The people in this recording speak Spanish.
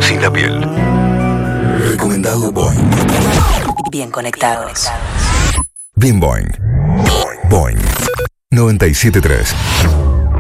sin la piel. Recomendado Boing. Bien conectados. Bien Boing. Boing 97.3.